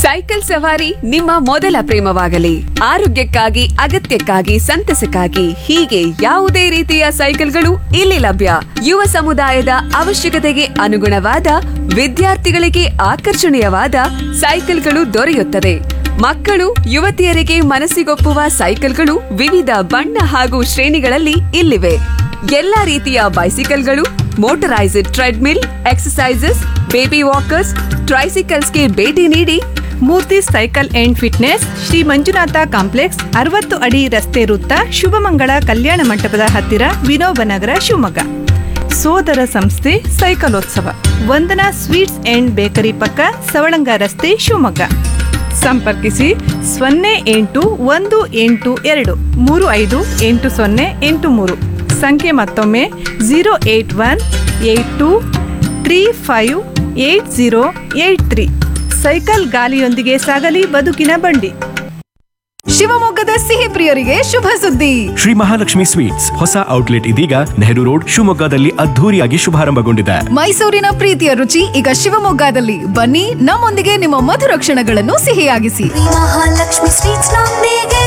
Cycle ಸವಾರಿ ನಿಮ್ಮ ಮೊದಲ ಪ್ರೇಮವಾಗಲಿ, ಆರೋಗ್ಯಕ್ಕಾಗಿ, ಅಗತ್ಯಕ್ಕಾಗಿ, ಸಂತಸಕ್ಕಾಗಿ ಹೀಗೆ ಯಾವುದೇ ರೀತಿಯ ಸೈಕಲ್ಗಳು ಇಲ್ಲಿ ಲಭ್ಯ. ಯುವ ಸಮುದಾಯದ ಅವಶ್ಯಕತೆಗೆ ಅನುಗುಣವಾದ, ವಿದ್ಯಾರ್ಥಿಗಳಿಗೆ ಆಕರ್ಷಣೀಯವಾದ ಸೈಕಲ್ಗಳು ದೊರೆಯುತ್ತದೆ. ಮಕ್ಕಳು, ಯುವತಿಯರಿಗೆ ಮನಸ್ಸಿಗೊಪ್ಪುವ ಸೈಕಲ್ಗಳು ವಿವಿಧ ಬಣ್ಣ ಹಾಗೂ ಶ್ರೇಣಿಗಳಲ್ಲಿ ಇಲ್ಲಿವೆ. ಎಲ್ಲಾ ರೀತಿಯ ಬೈಸಿಕಲ್ಗಳು, motorised treadmill, exercises, baby walkers, ಟ್ರೈಸಿಕಲ್ಸ್ಗೆ ಭೇಟಿ ನೀಡಿ. ಮೂರ್ತಿ cycle and fitness, Shri Manjunatha complex, 60 ಅಡಿ ರಸ್ತೆ ವೃತ್ತ, ಶುಭಮಂಗಳ ಕಲ್ಯಾಣ ಮಂಟಪದ ಹತ್ತಿರ, ವಿನೋಬ ನಗರ, ಶಿವಮೊಗ್ಗ. ಸೋದರ ಸಂಸ್ಥೆ ಸೈಕಲೋತ್ಸವ, ವಂದನಾ ಸ್ವೀಟ್ಸ್ ಅಂಡ್ ಬೇಕರಿ ಪಕ್ಕ, ಸವಳಂಗ ರಸ್ತೆ, ಶಿವಮೊಗ್ಗ. ಸಂಪರ್ಕಿಸಿ 081823580883. ಸಂಖ್ಯೆ ಮತ್ತೊಮ್ಮೆ 08182358083. ಸೈಕಲ್ ಗಾಲಿಯೊಂದಿಗೆ ಸಾಗಲಿ ಬದುಕಿನ ಬಂಡಿ. ಶಿವಮೊಗ್ಗದ ಸಿಹಿ ಪ್ರಿಯರಿಗೆ ಶುಭ ಸುದ್ದಿ. ಶ್ರೀ ಮಹಾಲಕ್ಷ್ಮಿ ಸ್ವೀಟ್ಸ್ ಹೊಸ ಔಟ್ಲೆಟ್ ಇದೀಗ ನೆಹರು ರೋಡ್, ಶಿವಮೊಗ್ಗದಲ್ಲಿ ಅದ್ಧೂರಿಯಾಗಿ ಶುಭಾರಂಭಗೊಂಡಿದೆ. ಮೈಸೂರಿನ ಪ್ರೀತಿಯ ರುಚಿ ಈಗ ಶಿವಮೊಗ್ಗದಲ್ಲಿ. ಬನ್ನಿ, ನಮ್ಮೊಂದಿಗೆ ನಿಮ್ಮ ಮಧುರ ಕ್ಷಣಗಳನ್ನು ಸಿಹಿಯಾಗಿಸಿ. ಮಹಾಲಕ್ಷ್ಮಿ ಸ್ವೀಟ್ಸ್ ನೊಂದಿಗೆ.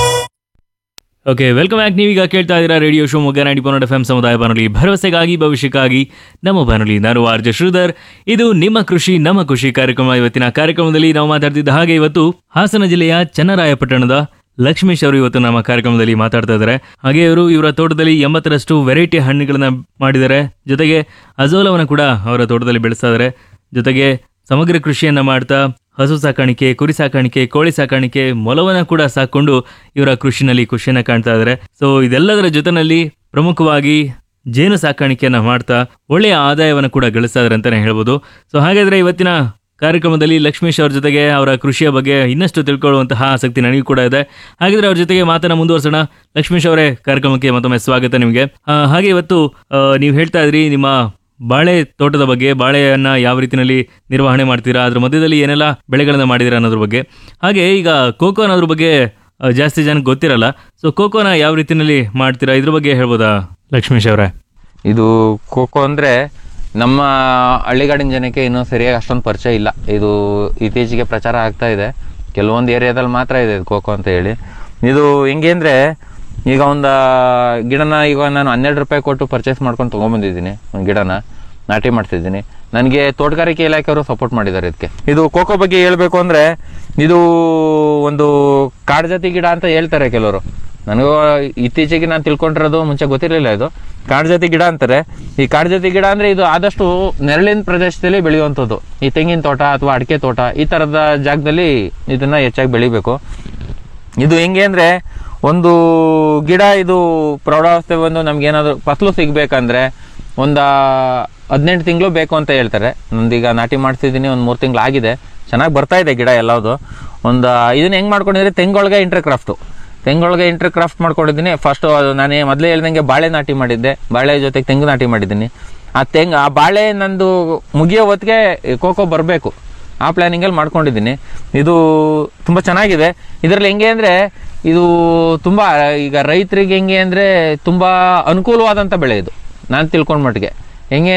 Okay, welcome back. ನೀವೀಗ ಕೇಳ್ತಾ ಇದ್ದೀರಾ ರೇಡಿಯೋ ಶಿವಮೊಗ್ಗ 90.1 FM ಸಮುದಾಯ ಬಾನುಲಿ, ಭರವಸೆಗಾಗಿ ಭವಿಷ್ಯಕ್ಕಾಗಿ ನಮ್ಮ ಬಾನುಲಿ. ನಾನು ಆರ್ಜೆ ಶ್ರೀಧರ್. ಇದು ನಿಮ್ಮ ಕೃಷಿ ನಮ್ಮ ಖುಷಿ ಕಾರ್ಯಕ್ರಮ. ಇವತ್ತಿನ ಕಾರ್ಯಕ್ರಮದಲ್ಲಿ ನಾವು ಮಾತಾಡ್ತಿದ್ದ ಹಾಗೆ ಇವತ್ತು ಹಾಸನ ಜಿಲ್ಲೆಯ ಚನ್ನರಾಯಪಟ್ಟಣದ ಲಕ್ಷ್ಮೀಶ್ ಅವರು ಇವತ್ತು ನಮ್ಮ ಕಾರ್ಯಕ್ರಮದಲ್ಲಿ ಮಾತಾಡ್ತಾ ಇದ್ದಾರೆ. ಹಾಗೆ ಇವರ ತೋಟದಲ್ಲಿ 80ರಷ್ಟು ವೆರೈಟಿ ಹಣ್ಣುಗಳನ್ನ ಮಾಡಿದ್ದಾರೆ. ಜೊತೆಗೆ ಅಜೋಲವನ್ನು ಕೂಡ ಅವರ ತೋಟದಲ್ಲಿ ಬೆಳೆಸ್ತಾ ಇದ್ದಾರೆ. ಜೊತೆಗೆ ಸಮಗ್ರ ಕೃಷಿಯನ್ನ ಮಾಡ್ತಾ ಹಸು ಸಾಕಾಣಿಕೆ, ಕುರಿ ಸಾಕಾಣಿಕೆ, ಕೋಳಿ ಸಾಕಾಣಿಕೆ, ಮೊಲವನ್ನ ಕೂಡ ಸಾಕೊಂಡು ಇವರ ಕೃಷಿನಲ್ಲಿ ಖುಷಿಯನ್ನ ಕಾಣ್ತಾ ಇದ್ದಾರೆ. ಸೊ ಇದೆಲ್ಲದರ ಜೊತೆನಲ್ಲಿ ಪ್ರಮುಖವಾಗಿ ಜೇನು ಸಾಕಾಣಿಕೆಯನ್ನ ಮಾಡ್ತಾ ಒಳ್ಳೆಯ ಆದಾಯವನ್ನು ಕೂಡ ಗಳಿಸ್ತಾ ಇದ್ದಾರೆ ಅಂತಾನೆ ಹೇಳ್ಬೋದು. ಸೊ ಹಾಗಾದ್ರೆ ಇವತ್ತಿನ ಕಾರ್ಯಕ್ರಮದಲ್ಲಿ ಲಕ್ಷ್ಮೀಶ್ ಅವ್ರ ಜೊತೆಗೆ ಅವರ ಕೃಷಿಯ ಬಗ್ಗೆ ಇನ್ನಷ್ಟು ತಿಳ್ಕೊಳ್ಳುವಂತಹ ಆಸಕ್ತಿ ನನಗೂ ಕೂಡ ಇದೆ. ಹಾಗಿದ್ರೆ ಅವ್ರ ಜೊತೆಗೆ ಮಾತನ್ನ ಮುಂದುವರ್ಸೋಣ. ಲಕ್ಷ್ಮೀಶ್ ಅವರೇ, ಕಾರ್ಯಕ್ರಮಕ್ಕೆ ಮತ್ತೊಮ್ಮೆ ಸ್ವಾಗತ ನಿಮಗೆ. ಹಾಗೆ ಇವತ್ತು ನೀವು ಹೇಳ್ತಾ ಇದ್ರಿ ನಿಮ್ಮ ಬಾಳೆ ತೋಟದ ಬಗ್ಗೆ, ಬಾಳೆಯನ್ನ ಯಾವ ರೀತಿಯಲ್ಲಿ ನಿರ್ವಹಣೆ ಮಾಡ್ತೀರಾ, ಅದ್ರ ಮಧ್ಯದಲ್ಲಿ ಏನೆಲ್ಲ ಬೆಳೆಗಳನ್ನ ಮಾಡಿದಿರಾ ಅನ್ನೋದ್ರ ಬಗ್ಗೆ. ಹಾಗೆ ಈಗ ಕೋಕೋ ಅನ್ನೋದ್ರ ಬಗ್ಗೆ ಜಾಸ್ತಿ ಜನಕ್ಕೆ ಗೊತ್ತಿರಲ್ಲ. ಸೊ ಕೋಕೋನ ಯಾವ ರೀತಿಯಲ್ಲಿ ಮಾಡ್ತೀರಾ, ಇದ್ರ ಬಗ್ಗೆ ಹೇಳ್ಬೋದಾ ಲಕ್ಷ್ಮೀಶ್ ಅವರೇ? ಇದು ಕೋಕೋ ಅಂದರೆ ನಮ್ಮ ಹಳ್ಳಿಗಾಡಿನ ಜನಕ್ಕೆ ಇನ್ನೂ ಸರಿಯಾಗಿ ಅಷ್ಟೊಂದು ಪರಿಚಯ ಇಲ್ಲ. ಇದು ಇತ್ತೀಚೆಗೆ ಪ್ರಚಾರ ಆಗ್ತಾ ಇದೆ, ಕೆಲವೊಂದು ಏರಿಯಾದಲ್ಲಿ ಮಾತ್ರ ಇದೆ ಕೋಕೋ ಅಂತ ಹೇಳಿ. ಇದು ಹೆಂಗೆ ಅಂದರೆ, ಈಗ ಒಂದು ಗಿಡನ ಈಗ ನಾನು 12 ರೂಪಾಯಿ ಕೊಟ್ಟು ಪರ್ಚೇಸ್ ಮಾಡ್ಕೊಂಡು ತೊಗೊಂಬಂದಿದ್ದೀನಿ. ಒಂದು ಗಿಡನ ನಾಟಿ ಮಾಡ್ತಿದ್ದೀನಿ. ನನಗೆ ತೋಟಗಾರಿಕೆ ಇಲಾಖೆಯವರು ಸಪೋರ್ಟ್ ಮಾಡಿದ್ದಾರೆ ಇದಕ್ಕೆ. ಇದು ಕೋಕೋ ಬಗ್ಗೆ ಹೇಳಬೇಕು ಅಂದರೆ, ಇದು ಒಂದು ಕಾಡ್ಜಾತಿ ಗಿಡ ಅಂತ ಹೇಳ್ತಾರೆ ಕೆಲವರು. ನನಗೂ ಇತ್ತೀಚೆಗೆ ನಾನು ತಿಳ್ಕೊಂಡಿರೋದು, ಮುಂಚೆ ಗೊತ್ತಿರಲಿಲ್ಲ. ಇದು ಕಾಡ್ಜಾತಿ ಗಿಡ ಅಂತಾರೆ. ಈ ಕಾಡ್ಜಾತಿ ಗಿಡ ಅಂದರೆ ಇದು ಆದಷ್ಟು ನೆರಳಿನ ಪ್ರದೇಶದಲ್ಲಿ ಬೆಳೆಯುವಂಥದ್ದು. ಈ ತೆಂಗಿನ ತೋಟ ಅಥವಾ ಅಡಿಕೆ ತೋಟ ಈ ಥರದ ಜಾಗದಲ್ಲಿ ಇದನ್ನು ಹೆಚ್ಚಾಗಿ ಬೆಳಿಬೇಕು. ಇದು ಹೆಂಗೆ ಅಂದರೆ, ಒಂದು ಗಿಡ ಇದು ಪ್ರೌಢಾವಸ್ಥೆ ಬಂದು ನಮ್ಗೇನಾದರೂ ಫಸಲು ಸಿಗಬೇಕಂದ್ರೆ ಒಂದು 18 ತಿಂಗಳು ಬೇಕು ಅಂತ ಹೇಳ್ತಾರೆ. ನಂದೀಗ ನಾಟಿ ಮಾಡ್ತಿದ್ದೀನಿ, ಒಂದು 3 ತಿಂಗಳು ಆಗಿದೆ. ಚೆನ್ನಾಗಿ ಬರ್ತಾ ಇದೆ ಗಿಡ ಎಲ್ಲದು. ಒಂದು ಇದನ್ನ ಹೆಂಗೆ ಮಾಡ್ಕೊಂಡಿದ್ರೆ, ತೆಂಗೊಳಗೆ ಇಂಟರ್ ಕ್ರಾಫ್ಟ್ ಮಾಡ್ಕೊಂಡಿದ್ದೀನಿ. ಫಸ್ಟು ಅದು ನಾನು ಮೊದಲೇ ಹೇಳ್ದಂಗೆ ಬಾಳೆ ನಾಟಿ ಮಾಡಿದ್ದೆ, ಬಾಳೆ ಜೊತೆಗೆ ತೆಂಗು ನಾಟಿ ಮಾಡಿದ್ದೀನಿ. ಆ ಬಾಳೆ ನಂದು ಮುಗಿಯೋ ಹೊತ್ತಿಗೆ ಕೋಕೋ ಬರಬೇಕು, ಆ ಪ್ಲ್ಯಾನಿಂಗಲ್ಲಿ ಮಾಡ್ಕೊಂಡಿದ್ದೀನಿ. ಇದು ತುಂಬ ಚೆನ್ನಾಗಿದೆ. ಇದರಲ್ಲಿ ಹೆಂಗೆ ಅಂದರೆ, ಇದು ತುಂಬ ಈಗ ರೈತರಿಗೆ ಹೆಂಗೆ ಅಂದರೆ ತುಂಬ ಅನುಕೂಲವಾದಂಥ ಬೆಳೆ ಇದು, ನಾನು ತಿಳ್ಕೊಂಡ ಮಟ್ಟಿಗೆ. ಹೆಂಗೆ